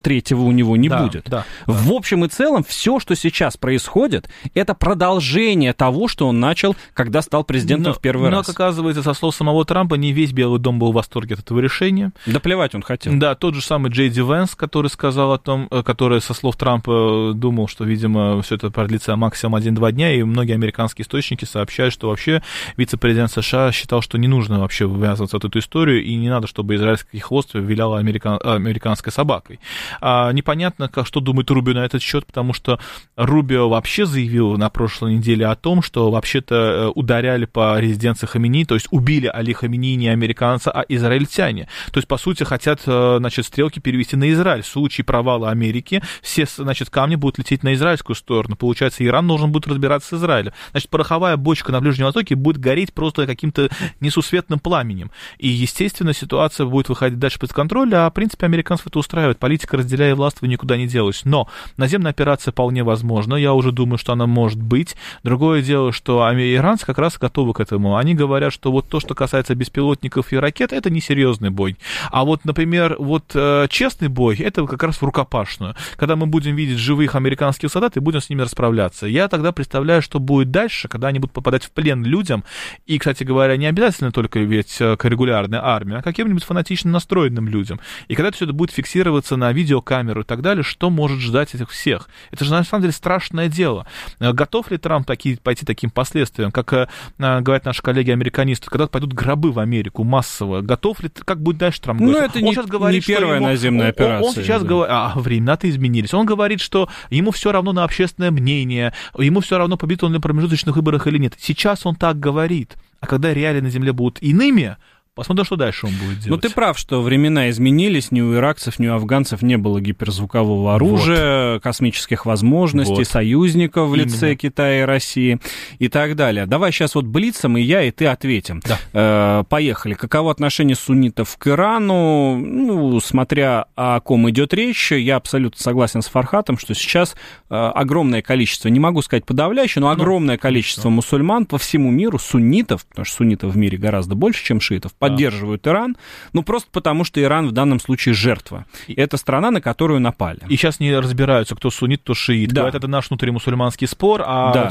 третьего у него не будет. В общем и целом, все, что сейчас происходит, это продолжение того, что он начал, когда стал президентом в первый раз. Но, как оказывается, со слов самого Трампа, не весь Белый дом был в восторге от этого решения. Да плевать он хотел. Да, тот же самый Джей Ди Венс, который сказал о том, который, со слов Трампа, думал, что, видимо, все это продлится максимум 1-2 дня, и многие американские источники сообщают, что вообще вице-президент США считал, что не нужно вообще ввязываться в эту историю, и не надо, чтобы израильский хвост вилял американской собакой. Непонятно, что думает Рубио на этот счет, потому что Рубио вообще заявил на прошлой неделе о том, что вообще-то ударяли по резиденции Хаминеи, то есть убили Али Хаминеи не американцы, а израильтяне. То есть, по сути, хотят, значит, стрелки перевести на Израиль. В случае провала Америки все, значит, камни будут лететь на израильскую сторону. Получается, Иран должен будет разбираться с Израилем. Значит, пороховая бочка на Ближнем Востоке будет гореть просто каким-то несусветным пламенем. И, естественно, ситуация будет выходить дальше под контроль, а, в принципе, американцев это устраивает. Политика разделяя власть, вы никуда не делась. Но наземная операция вполне возможна. Я уже думаю, что она может быть. Другое дело, что иранцы как раз готовы к этому. Они говорят, что вот то, что касается беспилотников и ракет, это несерьезный бой. А вот, например, вот честный бой, это как раз в рукопашную. Когда мы будем видеть живых американских солдат и будем с ними расправляться. Я тогда представляю, что будет дальше, когда они будут попадать в плен людям. И, кстати говоря, не обязательно только ведь к регулярной армии, а каким-нибудь фанатично настроенным людям. И когда все это будет фиксироваться на видеокамеру и так далее, что может ждать этих всех? Это же, на самом деле, страшное дело. Готов ли Трамп пойти таким последствиям? Как говорят наши коллеги-американисты, когда пойдут гробы в Америку массово, готов ли, как будет дальше Трамп говорить? Ну, это не первая наземная операция. Он сейчас говорит, времена-то изменились. Он говорит, что ему все равно на общественное мнение, ему все равно, победит он на промежуточных выборах или нет. Сейчас он так говорит. А когда реалии на земле будут иными, посмотрим, что дальше он будет делать. Ну, ты прав, что времена изменились, ни у иракцев, ни у афганцев не было гиперзвукового оружия, космических возможностей, союзников в лице Китая и России и так далее. Давай сейчас вот блицом и я, и ты ответим. Да. Поехали. Каково отношение суннитов к Ирану? Ну, смотря о ком идет речь, я абсолютно согласен с Фархатом, что сейчас огромное количество, не могу сказать подавляющее, но огромное количество мусульман по всему миру, суннитов, потому что суннитов в мире гораздо больше, чем шиитов, поддерживают Иран, ну, просто потому, что Иран в данном случае жертва. Это страна, на которую напали. И сейчас не разбираются, кто суннит, кто шиит. Да. Говорят, это наш внутримусульманский спор,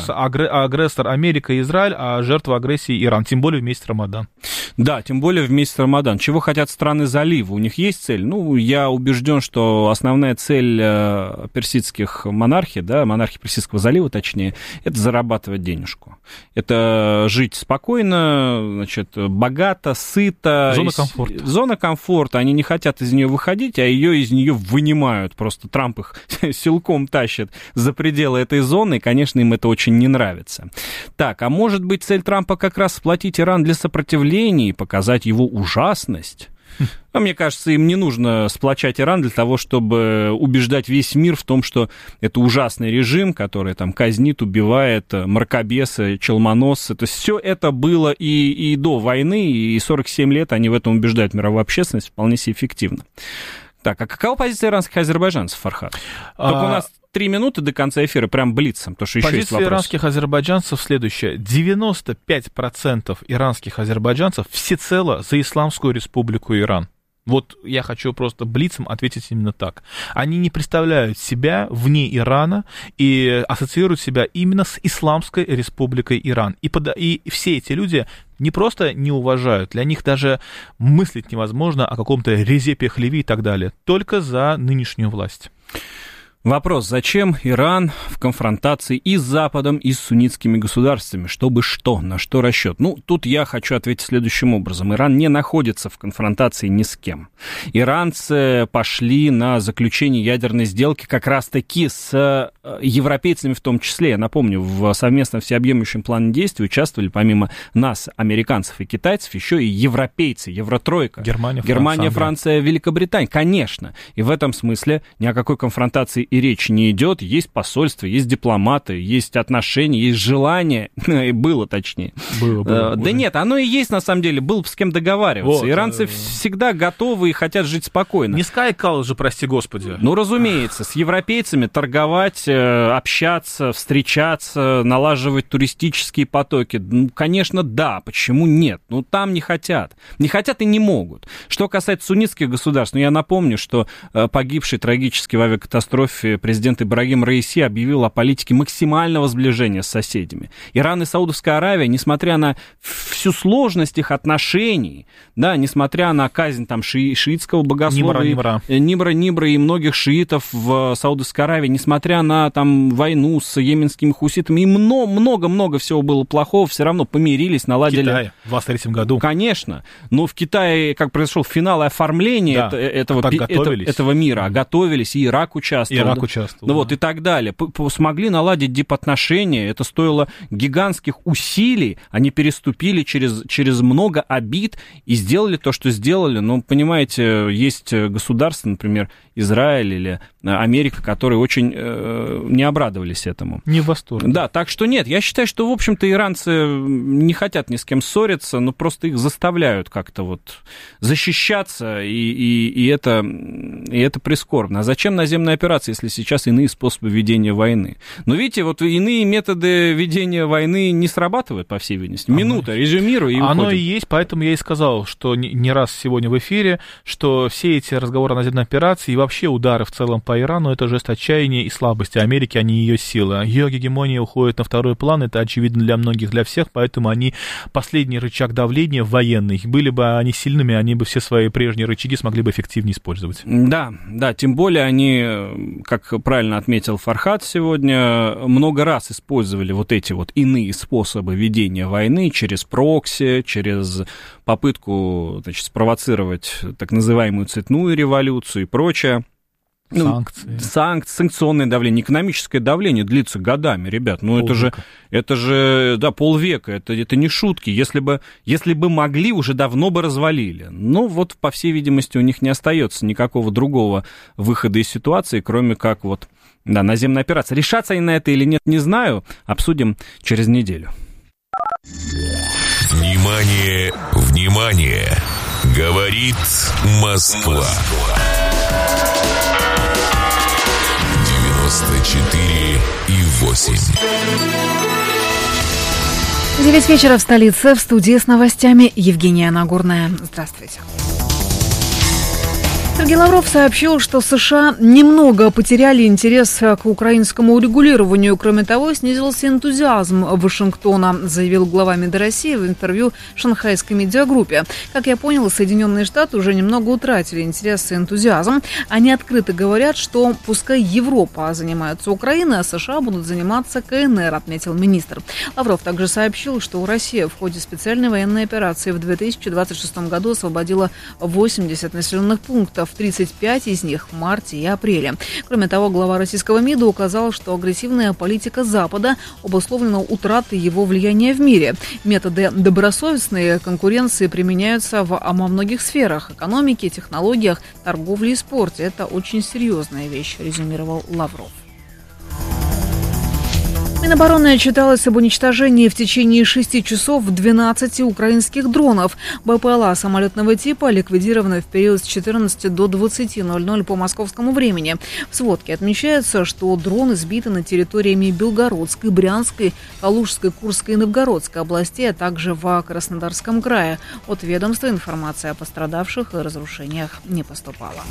агрессор Америка и Израиль, а жертва агрессии Иран, тем более в месяц Рамадан. Да, тем более в месяц Рамадан. Чего хотят страны залива? У них есть цель? Ну, я убежден, что основная цель персидских монархий, да, монархии Персидского залива, точнее, это зарабатывать денежку. Это жить спокойно, значит, богато, сыто. Зона комфорта. Зона комфорта. Они не хотят из нее выходить, а ее из нее вынимают. Просто Трамп их силком тащит за пределы этой зоны, и, конечно, им это очень не нравится. Так, а может быть, цель Трампа как раз сплотить Иран для сопротивления и показать его ужасность? А мне кажется, им не нужно сплочать Иран для того, чтобы убеждать весь мир в том, что это ужасный режим, который там казнит, убивает, мракобесы, челмоносцы. То есть все это было и до войны, и 47 лет они в этом убеждают мировую общественность вполне себе эффективно. Так, а какова позиция иранских азербайджанцев, Фархат? Только у нас 3 минуты до конца эфира, прям блицом, потому что еще есть вопросы. Позиция иранских азербайджанцев следующая. 95% иранских азербайджанцев всецело за Исламскую Республику Иран. Вот я хочу просто блицом ответить именно так. Они не представляют себя вне Ирана и ассоциируют себя именно с Исламской Республикой Иран. И все эти люди не просто не уважают, для них даже мыслить невозможно о каком-то Резе Пехлеви и так далее, только за нынешнюю власть. Вопрос, зачем Иран в конфронтации и с Западом, и с суннитскими государствами? Чтобы что? На что расчет? Ну, тут я хочу ответить следующим образом. Иран не находится в конфронтации ни с кем. Иранцы пошли на заключение ядерной сделки как раз-таки с европейцами в том числе. Я напомню, в совместном всеобъемлющем плане действий участвовали помимо нас, американцев и китайцев, еще и европейцы, Евротройка. Германия, Франция, Великобритания. Конечно. И в этом смысле ни о какой конфронтации и речи не идет. Есть посольство, есть дипломаты, есть отношения, есть желание, было точнее. Было. Да нет, оно и есть на самом деле, было бы с кем договариваться. Вот. Иранцы всегда готовы и хотят жить спокойно. Не Скайкал же, прости господи. Ну, разумеется, с европейцами торговать, общаться, встречаться, налаживать туристические потоки. Ну, конечно, да, почему нет? Ну, там не хотят. Не хотят и не могут. Что касается суннитских государств, ну, я напомню, что погибший трагически в авиакатастрофе президент Ибрагим Раиси объявил о политике максимального сближения с соседями. Иран и Саудовская Аравия, несмотря на всю сложность их отношений, да, несмотря на казнь там шиитского богослова Нибра и многих шиитов в Саудовской Аравии, несмотря на там войну с йеменскими хуситами, и много-много всего было плохого, все равно помирились, наладили... В Китае в 23 году. Конечно, но в Китае, как произошел финал и оформление этого мира, готовились, и Ирак участвовал. Ну вот, и так далее. Смогли наладить дипотношения, это стоило гигантских усилий, они переступили через много обид и сделали то, что сделали. Ну, понимаете, есть государства, например, Израиль или Америка, которые очень не обрадовались этому. Не в восторге. Да, так что нет, я считаю, что, в общем-то, иранцы не хотят ни с кем ссориться, но просто их заставляют как-то вот защищаться, и это прискорбно. А зачем наземная операция, если сейчас иные способы ведения войны? Но видите, вот иные методы ведения войны не срабатывают, по всей видимости. Минута, резюмирую, и уходим. Оно и есть, поэтому я и сказал, что не раз сегодня в эфире, что все эти разговоры о наземной операции и вообще удары в целом по Ирану — это жест отчаяния и слабости Америки, а не ее силы. Ее гегемония уходит на второй план, это очевидно для многих, для всех, поэтому они последний рычаг давления военный. Были бы они сильными, они бы все свои прежние рычаги смогли бы эффективнее использовать. Да, тем более они, как правильно отметил Фархад сегодня, много раз использовали вот эти вот иные способы ведения войны через прокси, через попытку, значит, спровоцировать так называемую цветную революцию и прочее. Санкционное давление, экономическое давление длится годами, ребят. Ну, это же, да, полвека, это не шутки. Если бы могли, уже давно бы развалили. Но вот, по всей видимости, у них не остается никакого другого выхода из ситуации, кроме как вот, да, наземная операция. Решатся они на это или нет, не знаю. Обсудим через неделю. Внимание, внимание! Говорит Москва. 94,8. 9 вечера в столице, в студии с новостями Евгения Нагорная. Здравствуйте. Сергей Лавров сообщил, что США немного потеряли интерес к украинскому урегулированию. Кроме того, снизился энтузиазм Вашингтона, заявил глава МИД России в интервью шанхайской медиагруппе. Как я понял, Соединенные Штаты уже немного утратили интерес и энтузиазм. Они открыто говорят, что пускай Европа занимается Украиной, а США будут заниматься КНР, отметил министр. Лавров также сообщил, что Россия в ходе специальной военной операции в 2026 году освободила 80 населенных пунктов. 35 из них в марте и апреле. Кроме того, глава российского МИДа указал, что агрессивная политика Запада обусловлена утратой его влияния в мире. Методы добросовестной конкуренции применяются во многих сферах – экономике, технологиях, торговле и спорте. Это очень серьезная вещь, резюмировал Лавров. Минобороны отчиталось об уничтожении в течение 6 часов 12 украинских дронов. БПЛА самолетного типа ликвидированы в период с 14 до 20:00 по московскому времени. В сводке отмечается, что дроны сбиты на территориями Белгородской, Брянской, Калужской, Курской и Новгородской областей, а также в Краснодарском крае. От ведомства информация о пострадавших и разрушениях не поступала.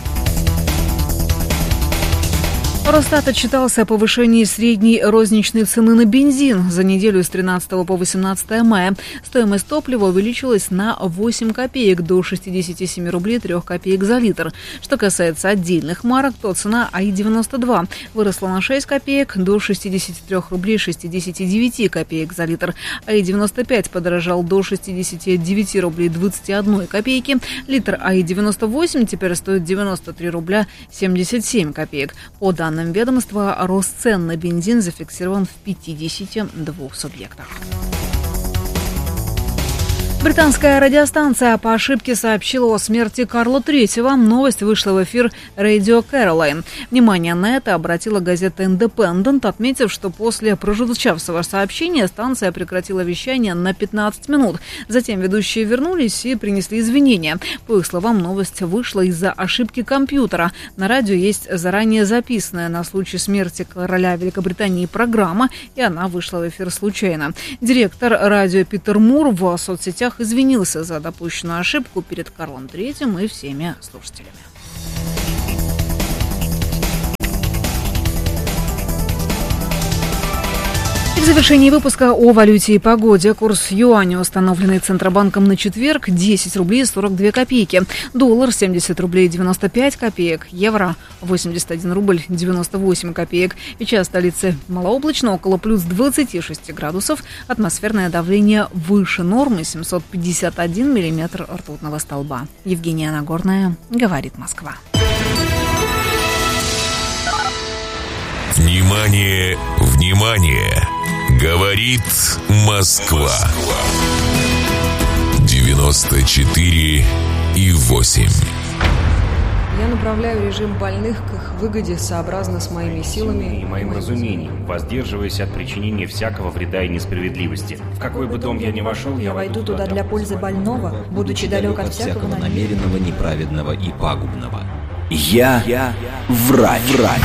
Росстат отчитался о повышении средней розничной цены на бензин за неделю с 13 по 18 мая. Стоимость топлива увеличилась на 8 копеек до 67 рублей 3 копеек за литр. Что касается отдельных марок, то цена АИ-92 выросла на 6 копеек до 63 рублей 69 копеек за литр. АИ-95 подорожал до 69 рублей 21 копейки. Литр АИ-98 теперь стоит 93 рубля 77 копеек. По данным ведомства, рост цен на бензин зафиксирован в 52 субъектах. Британская радиостанция по ошибке сообщила о смерти Карла III. Новость вышла в эфир Radio Caroline. Внимание на это обратила газета Independent, отметив, что после прозвучавшего сообщения станция прекратила вещание на 15 минут. Затем ведущие вернулись и принесли извинения. По их словам, новость вышла из-за ошибки компьютера. На радио есть заранее записанная на случай смерти короля Великобритании программа, и она вышла в эфир случайно. Директор радио Питер Мур в соцсетях извинился за допущенную ошибку перед Карлом III и всеми слушателями. В завершении выпуска о валюте и погоде. Курс юаня, установленный Центробанком на четверг, 10 рублей 42 копейки. Доллар 70 рублей 95 копеек. Евро 81 рубль 98 копеек. Сейчас в столице малооблачно, около плюс 26 градусов. Атмосферное давление выше нормы, 751 миллиметр ртутного столба. Евгения Нагорная, говорит Москва. Внимание, внимание! Говорит Москва. 94,8. Я направляю режим больных к их выгоде сообразно с моими силами и моим разумением, воздерживаясь от причинения всякого вреда и несправедливости. В какой бы дом я ни вошел, я войду туда для пользы больного, будучи далек от всякого намеренного, неправедного и пагубного. Я врач.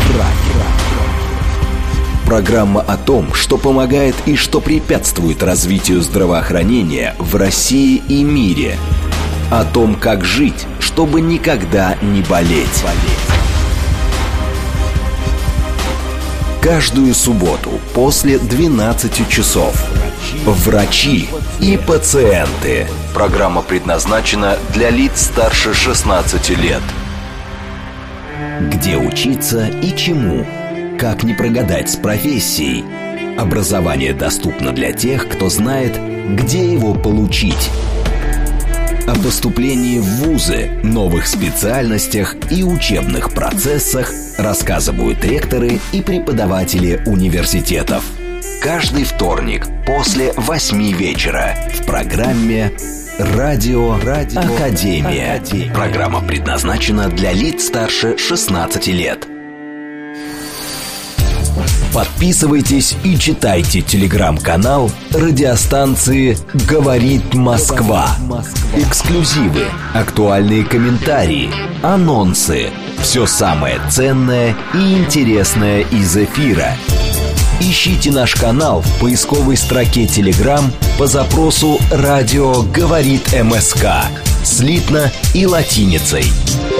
Программа о том, что помогает и что препятствует развитию здравоохранения в России и мире. О том, как жить, чтобы никогда не болеть. Каждую субботу после 12 часов. Врачи и пациенты. Программа предназначена для лиц старше 16 лет. Где учиться и чему? Как не прогадать с профессией? Образование доступно для тех, кто знает, где его получить. О поступлении в вузы, новых специальностях и учебных процессах рассказывают ректоры и преподаватели университетов. Каждый вторник после 8 вечера в программе «Радио Академия». Программа предназначена для лиц старше 16 лет. Подписывайтесь и читайте телеграм-канал радиостанции «Говорит Москва». Эксклюзивы, актуальные комментарии, анонсы. Все самое ценное и интересное из эфира. Ищите наш канал в поисковой строке Telegram по запросу «Радио говорит МСК» слитно и латиницей.